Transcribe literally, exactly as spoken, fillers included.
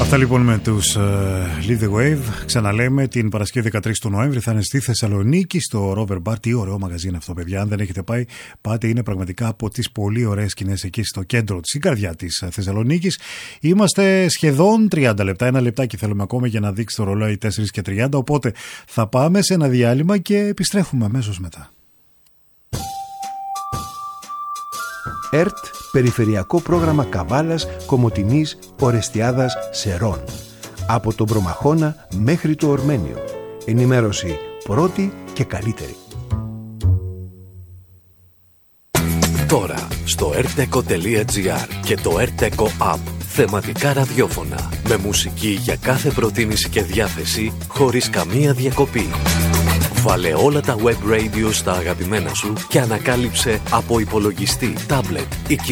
Αυτά λοιπόν με τους uh, Lead the Wave. Ξαναλέμε, την Παρασκευή δεκατρείς του Νοέμβρη θα είναι στη Θεσσαλονίκη, στο Rover Bar. Τι ωραίο μαγαζί είναι αυτό, παιδιά. Αν δεν έχετε πάει, πάτε. Είναι πραγματικά από τις πολύ ωραίες σκηνές εκεί στο κέντρο, στην καρδιά της Θεσσαλονίκης. Είμαστε σχεδόν τριάντα λεπτά. Ένα λεπτάκι θέλουμε ακόμα για να δείξει το ρολόι τέσσερα και τριάντα. Οπότε θα πάμε σε ένα διάλειμμα και επιστρέφουμε αμέσως μετά. ΕΡΤ, Περιφερειακό Πρόγραμμα Καβάλας, Κομοτηνής, Ορεστιάδας, Σερών. Από τον Προμαχώνα μέχρι το Ορμένιο. Ενημέρωση πρώτη και καλύτερη. Τώρα στο ερτεκο τελεία τζι άρ και το ερτεκο App. Θεματικά ραδιόφωνα με μουσική για κάθε προτίμηση και διάθεση χωρίς καμία διακοπή. Βάλε όλα τα web radio στα αγαπημένα σου και ανακάλυψε από υπολογιστή, tablet ή